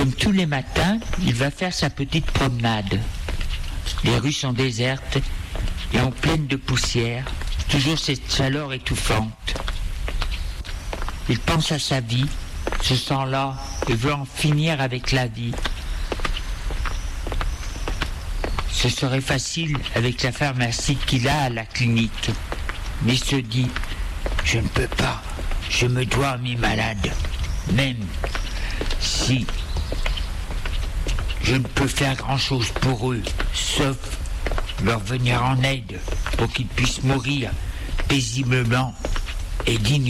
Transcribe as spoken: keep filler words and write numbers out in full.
Comme tous les matins, il va faire sa petite promenade. Les rues sont désertes et en pleine de poussière, toujours cette chaleur étouffante. Il pense à sa vie, se sent là et veut en finir avec la vie. Ce serait facile avec la pharmacie qu'il a à la clinique, mais il se dit « Je ne peux pas, je me dois à mes malades, même si je ne peux faire grand-chose pour eux, sauf leur venir en aide pour qu'ils puissent mourir paisiblement et dignement. »